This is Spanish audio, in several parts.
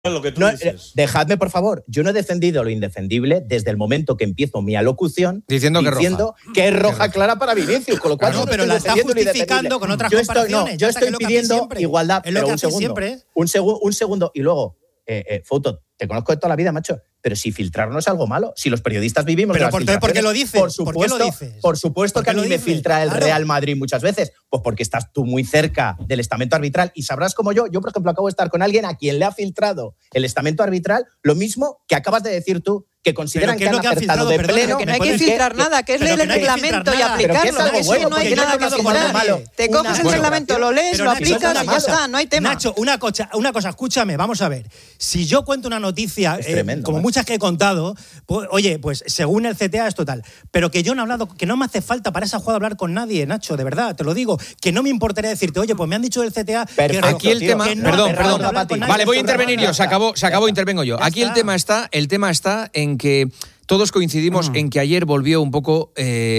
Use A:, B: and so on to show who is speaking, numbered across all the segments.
A: lo que tú dices.
B: Dejadme, por favor. Yo no he defendido lo indefendible desde el momento que empiezo mi alocución
C: diciendo
B: que es roja clara para Vinicius, con lo cual
D: no, pero la está justificando con otras comparaciones.
B: Yo estoy pidiendo igualdad,
D: es lo
B: pero
D: que
B: un segundo.
D: Siempre.
B: Un segundo. Y luego, Fouto, te conozco de toda la vida, macho. Pero si filtrar no es algo malo, si los periodistas vivimos
D: pero
B: de las filtraciones.
D: ¿por qué lo dices?
B: Por supuesto que a mí me filtra el Real Madrid muchas veces. Pues porque estás tú muy cerca del estamento arbitral y sabrás como yo, por ejemplo, acabo de estar con alguien a quien le ha filtrado el estamento arbitral, lo mismo que acabas de decir tú, que consideran que han acertado de pleno.
E: Que no hay que filtrar nada, que es leer el reglamento y aplicarlo.
B: No hay nada que filtrar.
E: Te coges el reglamento, lo lees, lo aplicas y ya está, no hay tema.
D: Nacho, una cosa, escúchame, vamos a ver. Si yo cuento una noticia, como muchas que he contado, pues, oye, pues según el CTA es total. Pero que yo no he hablado, que no me hace falta para esa jugada hablar con nadie, Nacho, de verdad, te lo digo. Que no me importaría decirte, oye, pues me han dicho del CTA que
C: aquí el tema, perdón. Vale, voy a intervenir yo, se acabó, intervengo yo. Aquí el tema está en que todos coincidimos en que ayer volvió un poco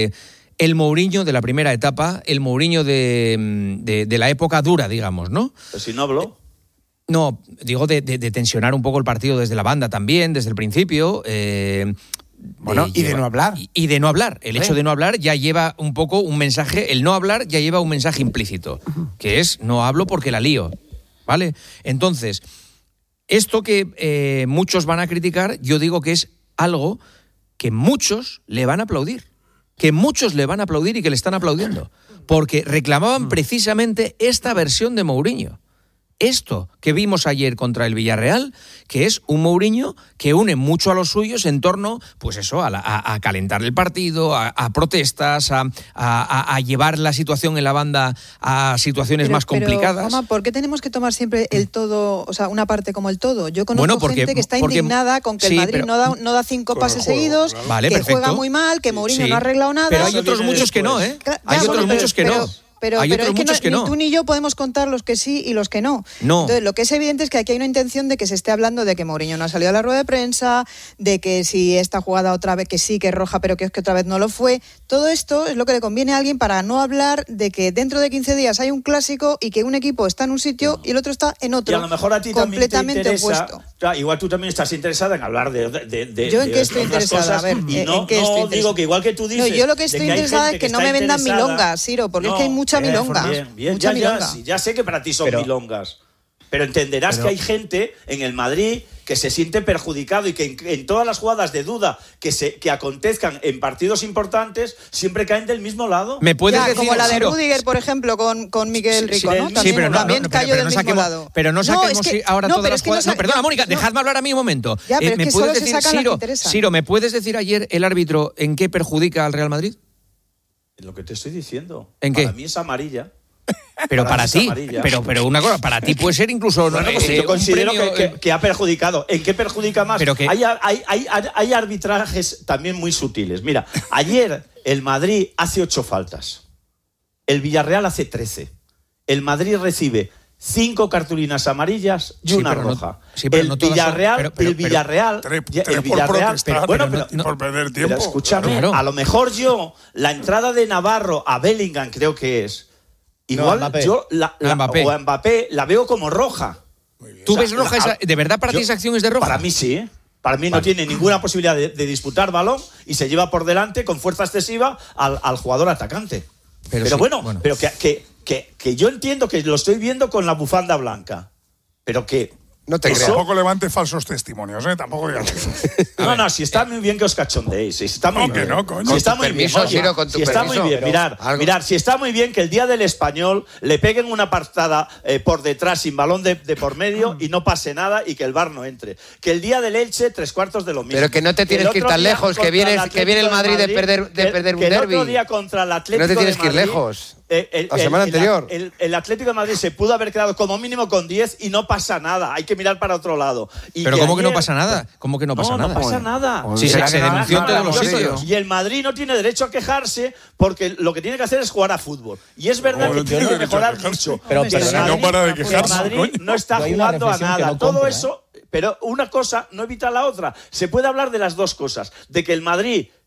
C: el Mourinho de la primera etapa, el Mourinho de la época dura, digamos, ¿no?
A: Pero si no habló.
C: No, digo de tensionar un poco el partido desde la banda también, desde el principio.
F: Bueno, y de no hablar.
C: Y de no hablar. El hecho de no hablar ya lleva un poco un mensaje, el no hablar ya lleva un mensaje implícito, que es no hablo porque la lío, ¿vale? Entonces, esto que muchos van a criticar, yo digo que es algo que muchos le van a aplaudir. Que muchos le van a aplaudir y que le están aplaudiendo. Porque reclamaban precisamente esta versión de Mourinho. Esto que vimos ayer contra el Villarreal, que es un Mourinho que une mucho a los suyos en torno, pues eso, a calentar el partido, a protestas, a llevar la situación en la banda a situaciones más complicadas.
E: Mamá, ¿por qué tenemos que tomar siempre el todo, o sea, una parte como el todo? Yo conozco gente que está indignada con que el Madrid no da 5 pases seguidos,
C: vale,
E: que
C: perfecto.
E: juega muy mal, que Mourinho no ha arreglado nada.
C: Pero hay otros muchos que no, ¿eh? Hay otros muchos que no.
E: Pero
C: hay otros muchos que no.
E: Ni tú ni yo podemos contar los que sí y los que no. Entonces, lo que es evidente es que aquí hay una intención de que se esté hablando de que Mourinho no ha salido a la rueda de prensa, de que si esta jugada otra vez que sí, que es roja, pero que es que otra vez no lo fue. Todo esto es lo que le conviene a alguien para no hablar de que dentro de 15 días hay un clásico y que un equipo está en un sitio y el otro está en otro.
A: Y a lo mejor a ti
E: completamente
A: también te interesa,
E: opuesto.
A: Claro, igual tú también estás interesada en hablar de
E: yo en qué estoy interesada,
A: cosas,
E: a ver,
A: y no digo que igual que tú dices.
E: No, yo lo que estoy interesada es que no me vendan milongas, Ciro, porque es que hay mucha milonga.
A: Bien, ya sé que para ti son milongas, pero entenderás que hay gente en el Madrid que se siente perjudicado y que en todas las jugadas de duda que acontezcan en partidos importantes siempre caen del mismo lado.
C: ¿Me puedes decir,
E: como la de
C: Ciro?
E: Rudiger, por ejemplo, con Miguel Rico, ¿no?
C: También
E: cayó del mismo lado.
C: Pero no saquemos ahora todas las jugadas. No, perdona, Mónica, dejadme hablar a mí un momento.
E: Ya, pero
C: ¿me puedes decir, Ciro, ¿me puedes decir ayer el árbitro en qué perjudica al Real Madrid?
A: Lo que te estoy diciendo.
C: ¿En qué?
A: Para mí es amarilla.
C: Pero para ti, pero una cosa, para ti puede ser incluso...
A: Bueno, pues yo considero que ha perjudicado. ¿En qué perjudica más?
C: Pero que...
A: hay arbitrajes también muy sutiles. Mira, ayer el Madrid hace 8 faltas. El Villarreal hace 13. El Madrid recibe 5 cartulinas amarillas y una roja. El Villarreal...
F: por perder tiempo.
A: Pero escúchame, a lo mejor yo, la entrada de Navarro a Bellingham creo que es... Igual yo o a Mbappé la veo como roja.
C: ¿Tú ves roja? ¿De verdad para ti esa acción es de roja?
A: Para mí sí, ¿eh? Para mí no tiene ninguna posibilidad de disputar balón y se lleva por delante con fuerza excesiva al jugador atacante. Pero bueno, pero que yo entiendo que lo estoy viendo con la bufanda blanca. Pero que...
F: No te creas. Tampoco levante falsos testimonios, ¿eh? Tampoco digas eso.
A: No, si está muy bien que os cachondéis. Si está muy bien.
F: Coño.
A: Si está muy bien. Si está muy bien, mirar, si está muy bien que el día del Español le peguen una patada por detrás sin balón de por medio y no pase nada y que el VAR no entre. Que el día del Elche, 3/4 de lo mismo.
G: Pero que no te tienes que ir tan lejos, que viene el Madrid de perder un derbi.
A: Que el otro día contra el Atlético de Madrid...
G: No te tienes que ir lejos.
A: La
G: semana anterior.
A: El Atlético de Madrid se pudo haber quedado como mínimo con 10 y no pasa nada. Hay que mirar para otro lado.
C: Pero ¿cómo que no pasa nada? ¿Cómo que no pasa nada?
A: No pasa nada.
C: Si se denunció en todos los sitios.
A: Y el Madrid no tiene derecho a quejarse porque lo que tiene que hacer es jugar a fútbol. Y es verdad que tiene que mejorar mucho.
F: Pero no para de quejarse.
A: El Madrid no está jugando a nada. Todo eso... Pero una cosa no evita la otra. Se puede hablar de las dos cosas. De que el Madrid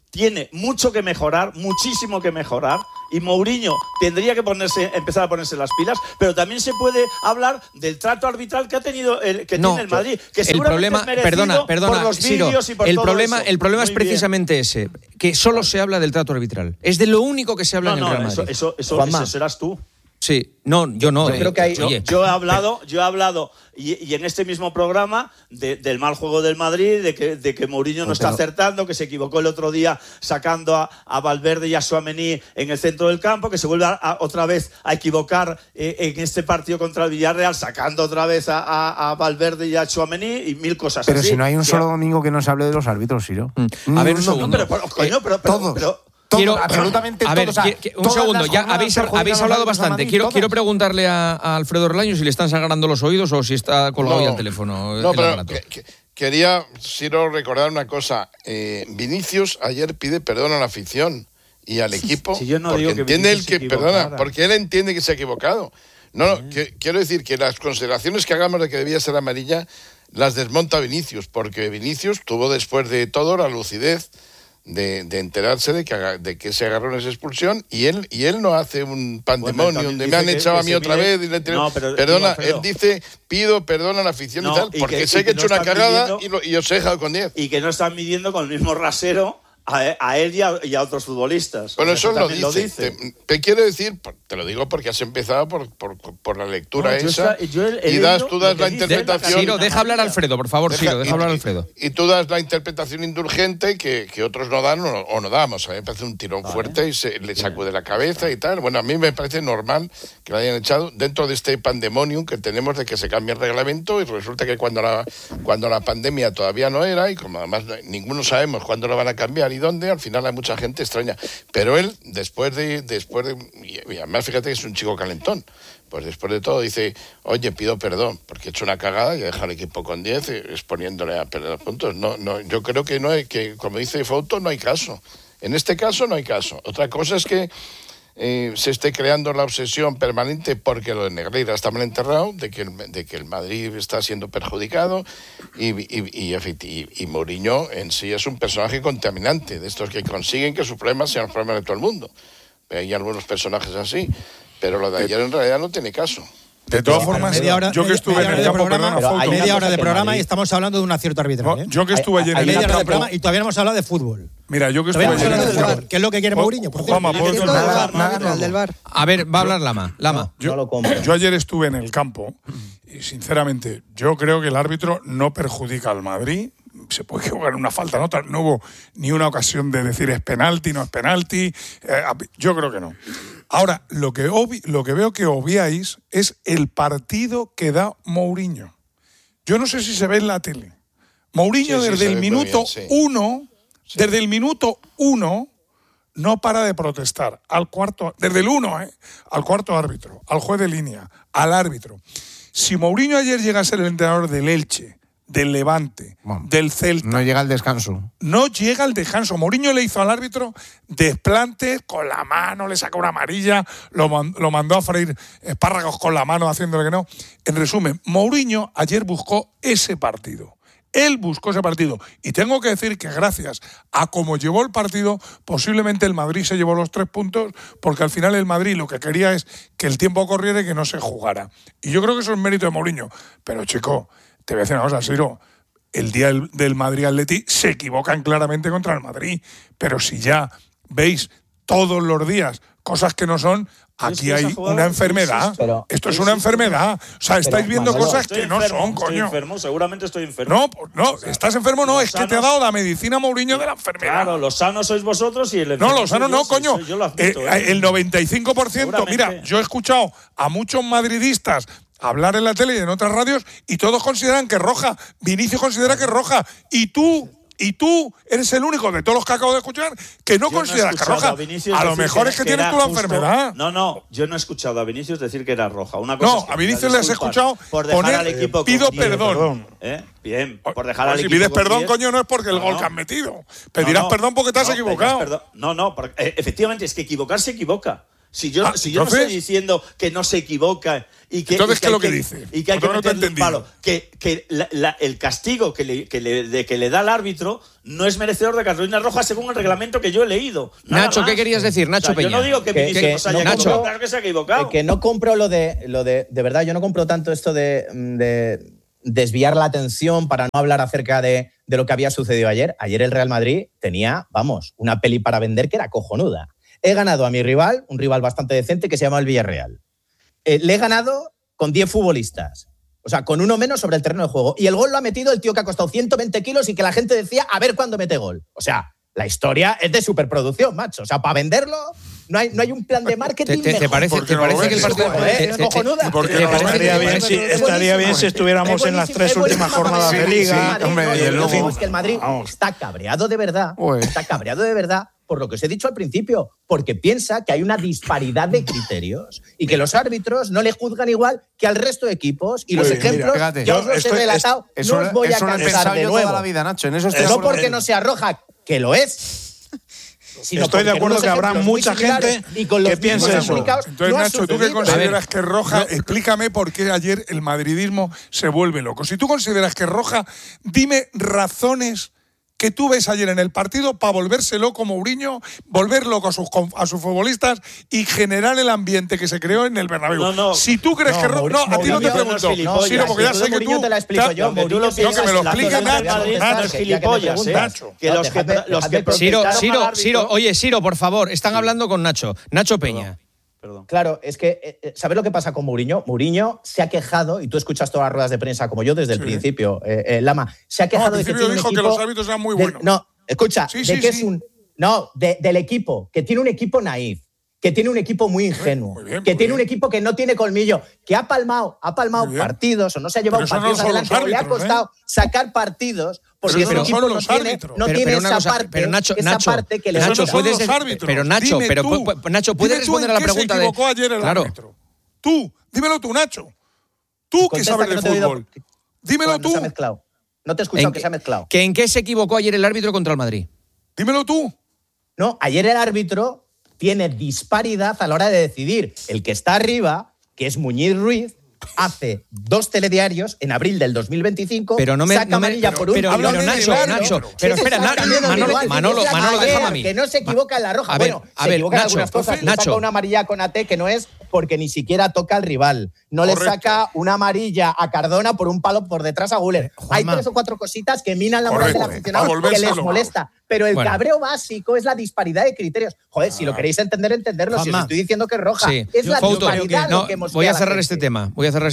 A: tiene mucho que mejorar, muchísimo que mejorar, y Mourinho tendría que empezar a ponerse las pilas, pero también se puede hablar del trato arbitral que ha tenido tiene el Madrid, que seguramente es merecido por los vídeos y por todo eso.
C: El problema es precisamente ese, que solo se habla del trato arbitral. Es de lo único que se habla en el Real Madrid.
A: Eso serás tú.
C: Sí, no, yo no.
B: Yo creo que hay,
A: yo he hablado y en este mismo programa del mal juego del Madrid, de que Mourinho no está acertando, que se equivocó el otro día sacando a Valverde y a Tchouaméni en el centro del campo, que se vuelve otra vez a equivocar en este partido contra el Villarreal, sacando otra vez a Valverde y a Tchouaméni y mil cosas
H: pero
A: así.
H: Pero si no hay un solo domingo que no se hable de los árbitros, Ciro.
C: A ver, un segundo.
H: Todos. Absolutamente todos.
C: Un segundo, ya habéis hablado bastante. Quiero preguntarle a Alfredo Orlaño si le están sangrando los oídos o si está colgado ya el teléfono.
I: No, pero quería, Ciro, recordar una cosa. Vinicius ayer pide perdón a la afición y al equipo,
A: si yo no
I: porque
A: digo que
I: entiende él que
A: perdona,
I: porque él entiende que se ha equivocado. Quiero decir que las consideraciones que hagamos de que debía ser amarilla las desmonta Vinicius, porque Vinicius tuvo después de todo la lucidez de enterarse de que ese agarrón es expulsión, y él no hace un pandemonio donde me han echado a mí otra vez y perdona, él dice pido perdón a la afición y tal, porque sé que he hecho una cagada y os he dejado con 10.
A: Y que no están midiendo con el mismo rasero a él y a otros futbolistas.
I: Bueno, eso lo dice. Te quiero decir, te lo digo porque has empezado por la lectura esa y tú das la interpretación.
C: Ciro, deja hablar a Alfredo, por favor, Ciro, deja hablar a Alfredo.
I: Y tú das la interpretación indulgente que otros no dan o no damos. A mí me parece un tirón fuerte y le sacude la cabeza y tal. Bueno, a mí me parece normal que lo hayan echado dentro de este pandemonium que tenemos de que se cambie el reglamento, y resulta que cuando la pandemia todavía no era, y como además ninguno sabemos cuándo lo van a cambiar y dónde, al final hay mucha gente extraña. Pero él, después de y además fíjate que es un chico calentón, pues después de todo dice, oye, pido perdón, porque he hecho una cagada y he dejado al equipo con 10 exponiéndole a perder puntos. No, yo creo que no hay, que como dice Fouto, no hay caso. En este caso no hay caso. Otra cosa es que se esté creando la obsesión permanente porque lo de Negreira está mal enterrado, de que el Madrid está siendo perjudicado y Mourinho en sí es un personaje contaminante, de estos que consiguen que sus problemas sean los problemas de todo el mundo. Hay algunos personajes así, pero lo de ayer en realidad no tiene caso.
F: De todas formas, yo que estuve en el campo,
D: hay media hora de programa y estamos hablando de un acierto arbitral.
F: Yo que estuve ayer en el campo,
D: de programa y todavía no hemos hablado de fútbol.
F: Mira, yo que estuve ayer en el campo.
D: ¿Qué es lo que quiere Mourinho?
E: Del VAR.
C: A ver, va a hablar Lama.
F: Yo ayer estuve en el campo y, sinceramente, yo creo que el árbitro no perjudica al Madrid. Se puede jugar una falta, no hubo ni una ocasión de decir es penalti, no es penalti. Yo creo que no. Ahora, lo que veo que obviáis es el partido que da Mourinho. Yo no sé si se ve en la tele. Mourinho desde el minuto 1 no para de protestar desde el 1, al cuarto árbitro, al juez de línea, al árbitro. Si Mourinho ayer llega a ser el entrenador del Elche, del Levante, del Celta.
H: No llega al descanso.
F: No llega al descanso. Mourinho le hizo al árbitro desplantes con la mano, le sacó una amarilla, lo mandó a freír espárragos con la mano haciéndole que no. En resumen, Mourinho ayer buscó ese partido. Él buscó ese partido. Y tengo que decir que gracias a cómo llevó el partido, posiblemente el Madrid se llevó los 3 puntos, porque al final el Madrid lo que quería es que el tiempo corriera y que no se jugara. Y yo creo que eso es mérito de Mourinho. Pero, chico, te voy a decir una cosa, Ciro. El día del Madrid-Atleti se equivocan claramente contra el Madrid. Pero si ya veis todos los días cosas que no son, aquí hay una enfermedad. Esto es una enfermedad. O sea, estáis viendo cosas que no son, coño.
A: Estoy enfermo, seguramente estoy enfermo.
F: No, estás enfermo, no, es que te ha dado la medicina Mourinho de la enfermedad.
A: Claro, los sanos sois vosotros y el enfermo.
F: No, los sanos no, coño.
A: Yo lo admito,
F: el 95%, mira, yo he escuchado a muchos madridistas hablar en la tele y en otras radios y todos consideran que es roja. Vinicius considera que es roja. Y tú eres el único de todos los que acabo de escuchar que no considera que es roja. A lo mejor es que tienes tú la enfermedad.
A: No, yo no he a Vinicius decir que era roja. Una cosa
F: no, a Vinicius le has escuchado
A: por dejar al equipo
F: pido perdón.
A: Bien, por dejar al equipo.
F: Si pides perdón, coño, no es porque el gol que has metido. Pedirás perdón porque te has equivocado.
A: No, efectivamente, es que equivocar se equivoca. Si yo no estoy diciendo que no se equivoca y que...
F: Entonces, ¿qué es lo que dice?
A: Y que hay que meterle un palo. Que el castigo que le da el árbitro no es merecedor de cartulina roja según el reglamento que yo he leído.
C: Nacho, ¿qué querías decir? Nacho Peña.
A: Yo no digo que Vinicius haya equivocado, claro que se ha equivocado.
B: Que no compro lo de verdad, yo no compro tanto esto de desviar la atención para no hablar acerca de lo que había sucedido ayer. Ayer el Real Madrid tenía, una peli para vender que era cojonuda. He ganado a mi rival, un rival bastante decente que se llama el Villarreal. Le he ganado con 10 futbolistas. O sea, con uno menos sobre el terreno de juego. Y el gol lo ha metido el tío que ha costado 120 kilos y que la gente decía, a ver cuándo mete gol. O sea, la historia es de superproducción, macho. O sea, para venderlo no hay un plan de marketing.
C: ¿Te parece que el partido
B: es cojonuda?
J: Estaría bien si estuviéramos en las 3 últimas jornadas de Liga.
B: Es que el Madrid está cabreado de verdad. Está cabreado de verdad por lo que os he dicho al principio, porque piensa que hay una disparidad de criterios y que los árbitros no le juzgan igual que al resto de equipos. Y los ejemplos, ya os los he relatado, no os voy a cansar de nuevo.
H: La vida, Nacho.
B: No porque no sea roja, que lo es.
J: Estoy de acuerdo que habrá mucha gente que piense eso.
F: Entonces, Nacho, ¿tú qué consideras que es roja? Explícame por qué ayer el madridismo se vuelve loco. Si tú consideras que es roja, dime razones que tú ves ayer en el partido para volverse loco Mourinho, volver loco a sus futbolistas y generar el ambiente que se creó en el Bernabéu.
A: No.
F: Si tú crees que es roja... No, a ti no te pregunto. Sino porque ya sé que tú...
B: te la explico yo.
F: Que me lo explique
A: Nacho.
C: Siro, por favor, están hablando con Nacho. Nacho Peña.
B: Perdón. Claro, es que, ¿sabes lo que pasa con Mourinho? Mourinho se ha quejado, y tú escuchas todas las ruedas de prensa como yo desde el principio, Lama, se ha quejado de que tiene
F: dijo que los árbitros eran muy buenos.
B: Del equipo, que tiene un equipo naif, que tiene un equipo muy ingenuo, tiene un equipo que no tiene colmillo, que ha palmado partidos o no se ha llevado partidos adelante, o le ha costado sacar partidos porque ese equipo no tiene esa parte que le da.
C: Nacho, ¿puedes responder a la pregunta
F: de... ¿Qué se equivocó ayer el árbitro? Tú, dímelo tú, Nacho. Tú que sabes de fútbol. Dímelo tú.
B: No te he escuchado que se ha mezclado.
C: ¿En qué se equivocó ayer el árbitro contra el Madrid?
F: Dímelo tú.
B: No, ayer el árbitro tiene disparidad a la hora de decidir. El que está arriba, que es Muñiz Ruiz, hace 2 telediarios en abril del 2025, saca amarilla por un...
C: Nacho, pero espera, Manolo, déjame a mí.
B: Que no se equivoca en la roja. Se equivoca en algunas cosas. Le saca una amarilla con AT que no es porque ni siquiera toca al rival. No le saca una amarilla a Cardona por un palo por detrás a Güler. Hay 3 o 4 cositas que minan la moral del aficionado que les molesta. Pero el cabreo básico es la disparidad de criterios. Joder, si lo queréis entenderlo. Si os estoy diciendo que es roja. Es la disparidad lo que hemos...
C: Voy a cerrar este tema.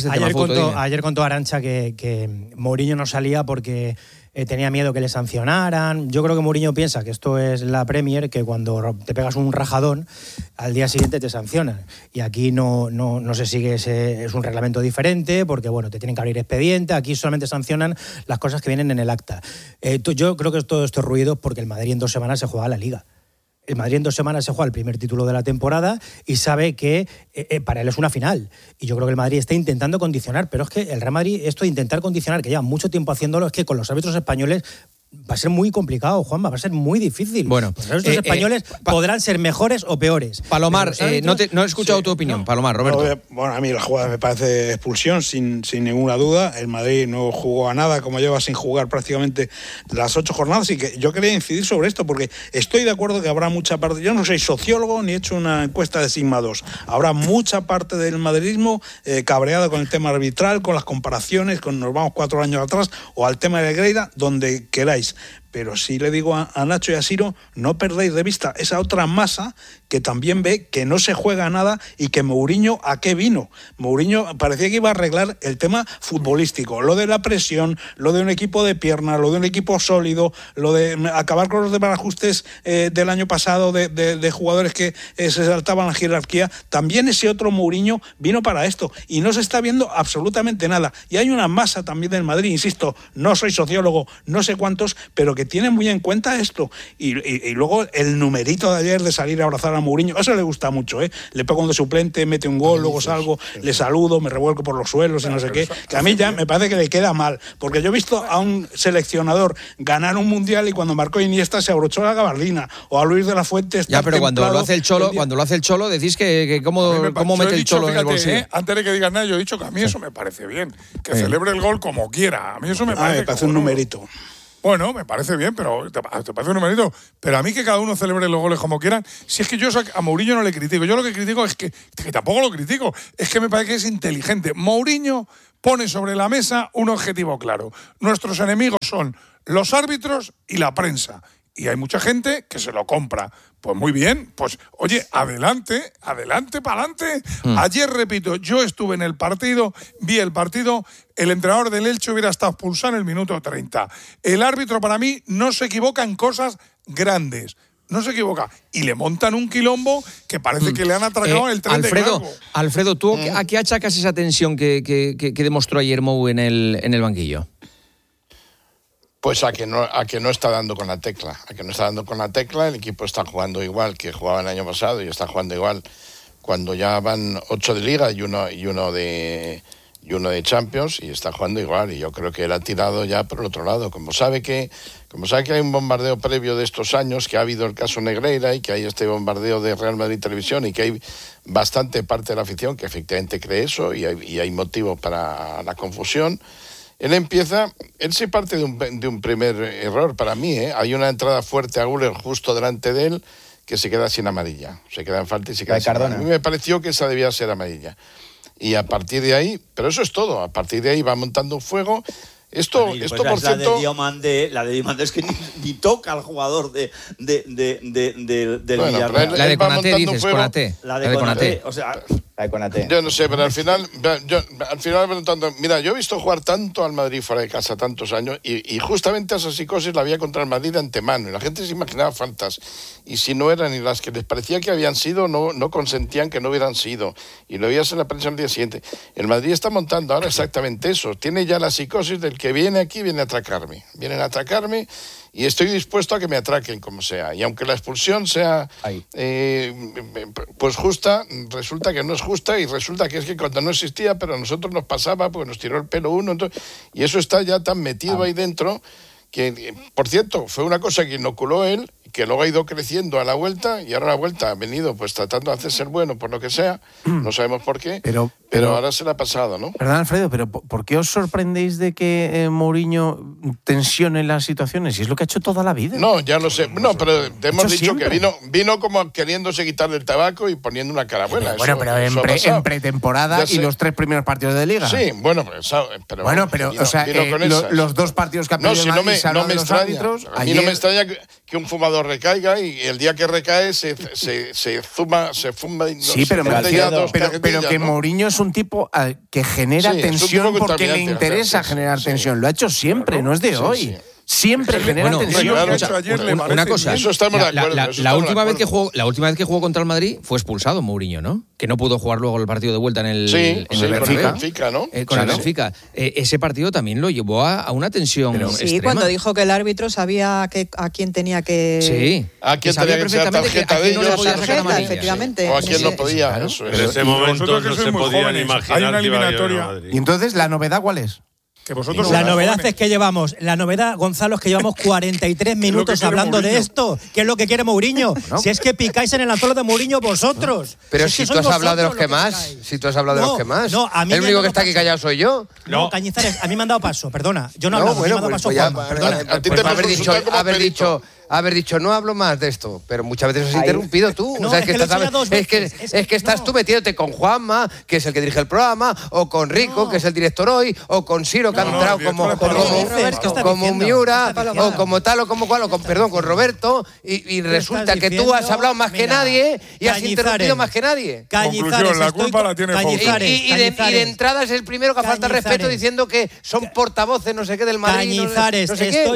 D: Ayer contó Arantxa que Mourinho no salía porque tenía miedo que le sancionaran. Yo creo que Mourinho piensa que esto es la Premier, que cuando te pegas un rajadón, al día siguiente te sancionan. Y aquí no se sigue es un reglamento diferente, porque te tienen que abrir expediente. Aquí solamente sancionan las cosas que vienen en el acta. Yo creo que todo esto es ruido porque el Madrid en 2 semanas se juega la Liga. El Madrid en 2 semanas se juega el primer título de la temporada y sabe que para él es una final. Y yo creo que el Madrid está intentando condicionar, pero es que el Real Madrid, esto de intentar condicionar, que lleva mucho tiempo haciéndolo, es que con los árbitros españoles va a ser muy complicado, Juanma, va a ser muy difícil.
C: Bueno,
D: los árbitros españoles podrán ser mejores o peores.
C: Palomar, no he escuchado tu opinión. Palomar, Roberto.
J: A mí la jugada me parece expulsión, sin ninguna duda. El Madrid no jugó a nada, como lleva sin jugar prácticamente las 8 jornadas, y que yo quería incidir sobre esto, porque estoy de acuerdo que habrá mucha parte, yo no soy sociólogo ni he hecho una encuesta de Sigma 2, habrá mucha parte del madridismo cabreada con el tema arbitral, con las comparaciones, nos vamos 4 años atrás, o al tema de Negreira, donde queráis. Pero sí le digo a Nacho y a Siro, no perdáis de vista esa otra masa que también ve que no se juega nada y que Mourinho, ¿a qué vino? Mourinho parecía que iba a arreglar el tema futbolístico, lo de la presión, lo de un equipo de piernas, lo de un equipo sólido, lo de acabar con los desbarajustes del año pasado de jugadores que se saltaban la jerarquía. También ese otro Mourinho vino para esto y no se está viendo absolutamente nada. Y hay una masa también del Madrid, insisto, no soy sociólogo, no sé cuántos, pero que porque tiene muy en cuenta esto. Y luego el numerito de ayer de salir a abrazar a Mourinho, eso le gusta mucho, ¿eh? Le pego de suplente, mete un gol, luego salgo, le saludo, me revuelco por los suelos y no sé qué. Que a mí ya me parece que le queda mal, porque yo he visto a un seleccionador ganar un mundial y cuando marcó Iniesta se abrochó la gabardina, o a Luis de la Fuente está
C: ya, pero cuando lo hace el Cholo, decís que cómo mete el Cholo en el bolsillo.
F: Antes de que digas nada, yo he dicho que a mí eso me parece bien, que celebre el gol como quiera. A mí eso me parece
J: un numerito.
F: Bueno, me parece bien, pero te parece un numerito. Pero a mí que cada uno celebre los goles como quieran, si es que yo a Mourinho no le critico. Yo lo que critico es que tampoco lo critico, es que me parece que es inteligente. Mourinho pone sobre la mesa un objetivo claro. Nuestros enemigos son los árbitros y la prensa. Y hay mucha gente que se lo compra. Pues muy bien, pues oye, adelante, para adelante. Ayer, repito, yo estuve en el partido, vi el partido, el entrenador del Elche hubiera estado expulsado en el minuto 30. El árbitro para mí no se equivoca en cosas grandes. No se equivoca. Y le montan un quilombo que parece que le han atracado el tren de cargo.
C: Alfredo, ¿tú a qué achacas esa tensión que demostró ayer Mou en el banquillo?
I: Pues a que no está dando con la tecla. El equipo está jugando igual que jugaba el año pasado y está jugando igual cuando ya van 8 de Liga y uno de Champions, y está jugando igual. Y yo creo que él ha tirado ya por el otro lado. Como sabe que hay un bombardeo previo de estos años, que ha habido el caso Negreira y que hay este bombardeo de Real Madrid Televisión y que hay bastante parte de la afición que efectivamente cree eso y hay motivo para la confusión. Él se parte de un primer error para mí, ¿eh? Hay una entrada fuerte a Güler justo delante de él que se queda sin amarilla. Se queda en falta y se queda sin amarilla. A mí me pareció que esa debía ser amarilla. Y a partir de ahí, pero eso es todo, a partir de ahí va montando un fuego. Esto por cierto...
A: La de Diomandé es que ni toca al jugador del Villarreal.
C: La de Konaté, dices, Konaté.
A: La de Konaté, o sea...
I: Yo no sé, pero al final mira, yo he visto jugar tanto al Madrid fuera de casa tantos años y justamente esa psicosis la había contra el Madrid de antemano y la gente se imaginaba faltas y si no eran y las que les parecía que habían sido no consentían que no hubieran sido y lo veías en la prensa al día siguiente. El Madrid está montando ahora exactamente eso, tiene ya la psicosis del que viene aquí, vienen a atracarme y estoy dispuesto a que me atraquen como sea. Y aunque la expulsión sea pues justa, resulta que no es justa y resulta que es que cuando no existía, pero a nosotros nos pasaba porque nos tiró el pelo uno. Entonces, y eso está ya tan metido ahí dentro que, por cierto, fue una cosa que inoculó él, que luego ha ido creciendo a la vuelta y ahora la vuelta ha venido pues tratando de hacerse el bueno por lo que sea, no sabemos por qué, pero ahora se le ha pasado, ¿no?
H: Perdón, Alfredo, pero ¿por qué os sorprendéis de que Mourinho tensione las situaciones? Si es lo que ha hecho toda la vida.
I: No, ya lo sé. No, pero te hemos dicho siempre. Que vino como queriéndose quitarle el tabaco y poniendo una carabuela.
H: Pero en pretemporada y los 3 primeros partidos de Liga.
I: Sí, bueno, pero
H: o sea, los 2 partidos que ha perdido el Madrid,
I: no me extraña. Árbitros, a mí no me extraña que un fumador recaiga y el día que recae se fuma.
H: Sí, pero que Mourinho es un tipo que genera tensión porque le interesa generar tensión. Lo ha hecho siempre, no es de hoy. Sí. Siempre genera tensión.
C: Una cosa,
I: eso estamos de acuerdo.
C: La última vez que jugó contra el Madrid fue expulsado Mourinho, ¿no? Que no pudo jugar luego el partido de vuelta en el
I: Benfica, ¿no?
C: Con el Benfica. Ese partido también lo llevó a una tensión extrema.
E: Sí, cuando dijo que el árbitro sabía a quién tenía que...
C: Sí.
I: A quién tenía que echar tarjeta de ellos.
E: Efectivamente.
I: O a quién no podía. Eso
K: en ese momento no se podían imaginar.
F: Hay una eliminatoria.
H: Y entonces, ¿la novedad cuál es?
D: La novedad es que Gonzalo, es que llevamos 43 minutos hablando de esto. ¿Qué es lo que quiere Mourinho? No. Si es que picáis en el anzuelo de Mourinho vosotros.
G: Pero si tú has hablado de los que más.
D: No, a mí
G: el único que está aquí callado soy yo.
D: No, Cañizares, a mí me han dado paso, perdona. Yo no he hablado, me han dado paso Juanma, perdona.
G: Haber dicho, no hablo más de esto, pero muchas veces has interrumpido tú.
D: No,
G: o sea, es que estás tú metiéndote con Juanma, que es el que dirige el programa, o con Rico, que es el director hoy, o con Siro, que ha entrado como Miura, o como tal, o como cual, con Roberto, y resulta que tú has hablado más que nadie y has interrumpido más que nadie.
F: Conclusión, la culpa la tiene Juanma.
G: Y de entrada es el primero que ha faltado respeto diciendo que son portavoces, no sé qué, del Madrid.
D: Cañizares,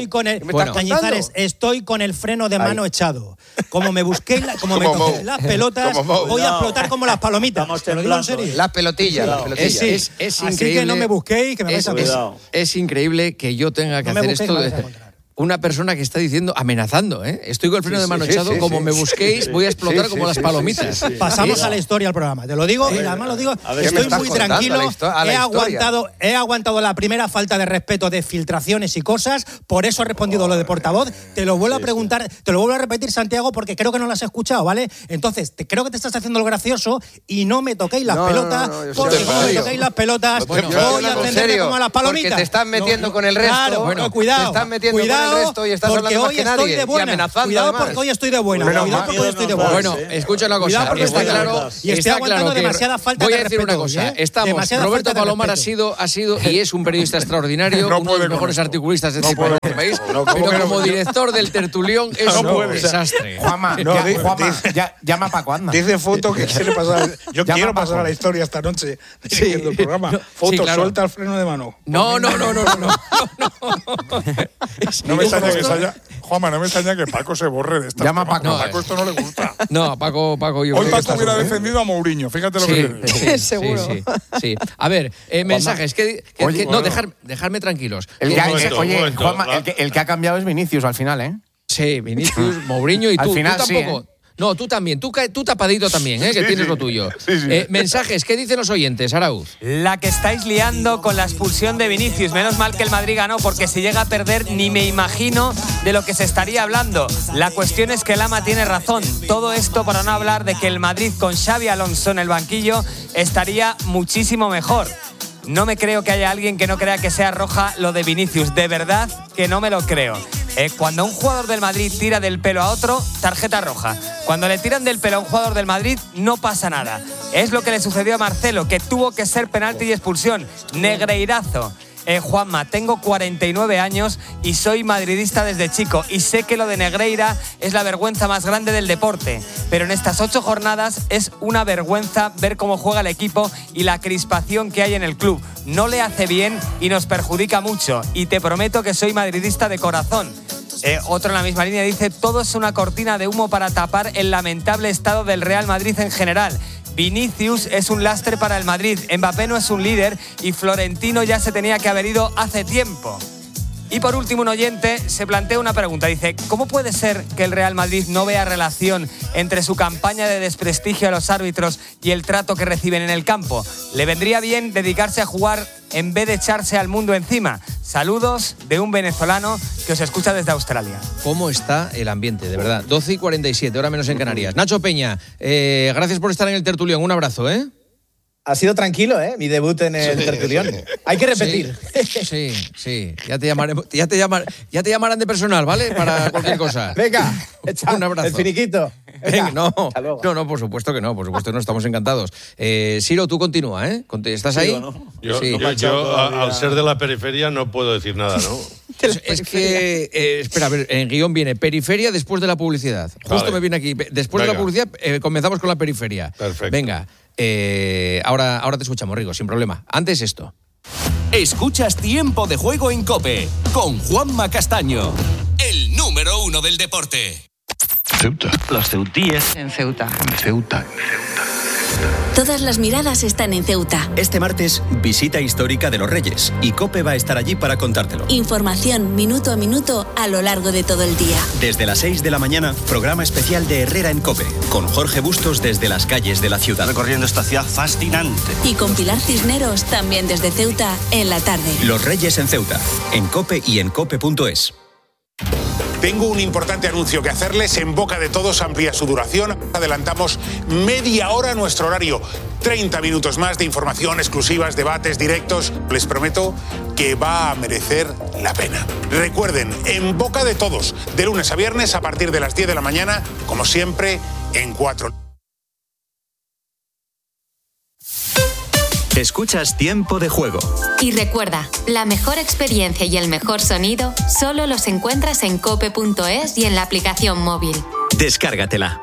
D: estoy con el freno de mano echado. Como me busquéis las pelotas, voy a explotar como las palomitas. Te lo digo en serio.
G: Las pelotillas.
C: Es
D: así
C: increíble.
D: que no me busquéis, que me vais a ver.
C: Es increíble que yo tenga que hacer esto una persona que está diciendo, amenazando, ¿eh? Estoy con el freno de mano echado, como me busquéis, voy a explotar como las palomitas.
D: Pasamos a la historia del programa, te lo digo, y además lo digo, estoy muy tranquilo, he aguantado la primera falta de respeto de filtraciones y cosas, por eso he respondido lo de portavoz, te lo vuelvo a preguntar, te lo vuelvo a repetir, Santiago, porque creo que no lo has escuchado, ¿vale? Entonces, creo que te estás haciendo lo gracioso y no me toquéis las pelotas, porque como me toquéis las pelotas, voy a atenderte como a las palomitas.
G: Porque te estás metiendo con el resto.
D: Claro, bueno, cuidado.
G: Te estás metiendo con el resto y estás hablando más que nadie y amenazando.
D: Cuidado porque hoy estoy de buena.
C: Bueno, escucha una cosa.
D: Está claro, y estoy aguantando demasiada falta de respeto.
C: Voy a decir una cosa. Estamos, Roberto Palomar ha sido y es un periodista extraordinario, uno de los mejores articulistas de este país, pero como director del tertulión es un desastre.
H: Juanma, llama a Paco, anda.
J: Dice Foto que quiere pasar. Yo quiero pasar a la historia esta noche dirigiendo el programa. Foto, suelta el freno de mano.
C: No.
F: No me extraña que Juanma, no me extraña que Paco se borre de esta.
H: Llama a Paco.
F: A Paco esto no le gusta.
C: No, Paco, yo
F: hoy
C: creo
F: Paco hubiera defendido a Mourinho, fíjate lo que te digo.
E: Seguro.
C: Sí. A ver, mensajes. No, dejarme tranquilos.
H: Juanma, el que ha cambiado es Vinicius al final, ¿eh?
C: Sí, Vinicius, Mourinho y tú.
H: Al final,
C: tú tampoco.
H: Sí,
C: No, tú también, tú tapadito también, que tienes lo tuyo. Mensajes, ¿qué dicen los oyentes, Arauz?
L: La que estáis liando con la expulsión de Vinicius. Menos mal que el Madrid ganó, porque si llega a perder ni me imagino de lo que se estaría hablando. La cuestión es que Lama tiene razón. Todo esto para no hablar de que el Madrid con Xabi Alonso en el banquillo estaría muchísimo mejor. No me creo que haya alguien que no crea que sea roja lo de Vinicius. De verdad que no me lo creo. Cuando un jugador del Madrid tira del pelo a otro, tarjeta roja. Cuando le tiran del pelo a un jugador del Madrid, no pasa nada. Es lo que le sucedió a Marcelo, que tuvo que ser penalti y expulsión. Negreirazo. Juanma, tengo 49 años y soy madridista desde chico y sé que lo de Negreira es la vergüenza más grande del deporte, pero en estas 8 jornadas es una vergüenza ver cómo juega el equipo y la crispación que hay en el club. No le hace bien y nos perjudica mucho, y te prometo que soy madridista de corazón. Otro en la misma línea dice: todo es una cortina de humo para tapar el lamentable estado del Real Madrid en general. Vinicius es un lastre para el Madrid, Mbappé no es un líder y Florentino ya se tenía que haber ido hace tiempo. Y por último, un oyente se plantea una pregunta. Dice: ¿cómo puede ser que el Real Madrid no vea relación entre su campaña de desprestigio a los árbitros y el trato que reciben en el campo? Le vendría bien dedicarse a jugar en vez de echarse al mundo encima. Saludos de un venezolano que os escucha desde Australia.
C: ¿Cómo está el ambiente, de verdad? 12:47, hora menos en Canarias. Nacho Peña, gracias por estar en el tertulión. Un abrazo, ¿eh?
B: Ha sido tranquilo, mi debut en el tertulión. Hay que repetir.
C: Sí. Ya te llamarán de personal, ¿vale? Para cualquier cosa.
B: Venga,
C: un abrazo.
B: El finiquito. Venga,
C: no, por supuesto que no, estamos encantados. Siro, tú continúa, ¿eh? ¿Estás ahí?
K: ¿O no? Yo, al ser de la periferia, no puedo decir nada, ¿no?
C: Es que, espera, a ver, en guión viene periferia después de la publicidad. Justo me viene aquí. Después de la publicidad comenzamos con la periferia.
K: Perfecto.
C: Venga, ahora te escuchamos, Rigo, sin problema. Antes esto.
M: Escuchas Tiempo de Juego en COPE con Juanma Castaño, el número 1 del deporte.
N: Ceuta. Los ceutíes.
O: En Ceuta.
P: Todas las miradas están en Ceuta.
N: Este martes, visita histórica de los Reyes, y COPE va a estar allí para contártelo.
P: Información minuto a minuto a lo largo de todo el día.
N: Desde las 6 de la mañana, programa especial de Herrera en COPE, con Jorge Bustos desde las calles de la ciudad.
Q: Recorriendo esta ciudad fascinante.
P: Y con Pilar Cisneros, también desde Ceuta, en la tarde.
N: Los Reyes en Ceuta, en COPE y en COPE.es.
R: Tengo un importante anuncio que hacerles. En boca de todos amplía su duración. Adelantamos media hora nuestro horario. 30 minutos más de información, exclusivas, debates, directos. Les prometo que va a merecer la pena. Recuerden, en boca de todos, de lunes a viernes a partir de las 10 de la mañana, como siempre, en 4.
N: Escuchas Tiempo de Juego.
S: Y recuerda, la mejor experiencia y el mejor sonido solo los encuentras en cope.es y en la aplicación móvil.
N: Descárgatela.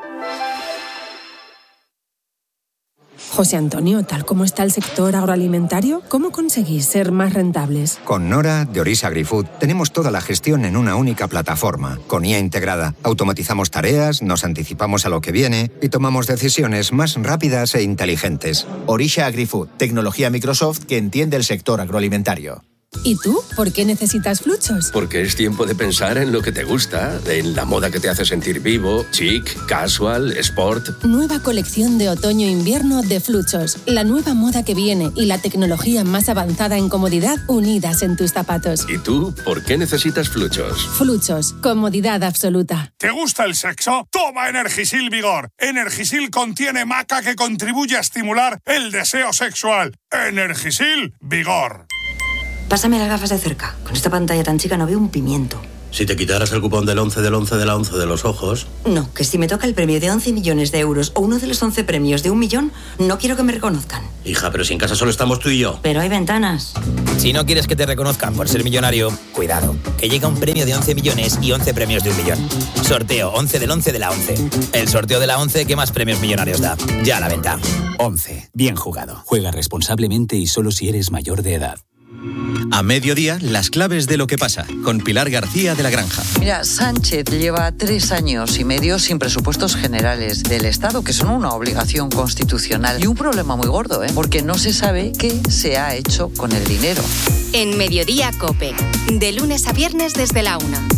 T: José Antonio, tal como está el sector agroalimentario, ¿cómo conseguís ser más rentables?
U: Con Nora, de Orisa AgriFood, tenemos toda la gestión en una única plataforma, con IA integrada. Automatizamos tareas, nos anticipamos a lo que viene y tomamos decisiones más rápidas e inteligentes.
V: Orisa AgriFood, tecnología Microsoft que entiende el sector agroalimentario.
T: ¿Y tú? ¿Por qué necesitas Fluchos?
O: Porque es tiempo de pensar en lo que te gusta, en la moda que te hace sentir vivo, chic, casual, sport.
T: Nueva colección de otoño-invierno de Fluchos. La nueva moda que viene y la tecnología más avanzada en comodidad unidas en tus zapatos.
O: ¿Y tú? ¿Por qué necesitas Fluchos?
T: Fluchos. Comodidad absoluta.
F: ¿Te gusta el sexo? Toma Energisil Vigor. Energisil contiene maca que contribuye a estimular el deseo sexual. Energisil Vigor.
V: Pásame las gafas de cerca. Con esta pantalla tan chica no veo un pimiento.
W: Si te quitaras el cupón del 11 del 11 de la 11 de los ojos...
V: No, que si me toca el premio de 11 millones de euros o uno de los 11 premios de 1 millón, no quiero que me reconozcan.
W: Hija, pero si en casa solo estamos tú y yo.
V: Pero hay ventanas.
X: Si no quieres que te reconozcan por ser millonario, cuidado, que llega un premio de 11 millones y 11 premios de 1 millón. Sorteo 11 del 11 de la 11. El sorteo de la 11 que más premios millonarios da. Ya a la venta.
Y: 11. Bien jugado. Juega responsablemente y solo si eres mayor de edad.
N: A mediodía, las claves de lo que pasa, con Pilar García de la Granja.
Z: Mira, Sánchez lleva 3 años y medio sin presupuestos generales del Estado, que son una obligación constitucional. Y un problema muy gordo, porque no se sabe qué se ha hecho con el dinero.
S: En Mediodía COPE, de lunes a viernes desde la 1.